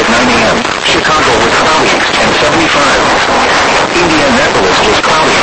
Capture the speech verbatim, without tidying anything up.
at nine a m Chicago was cloudy and seventy-five. Indianapolis was cloudy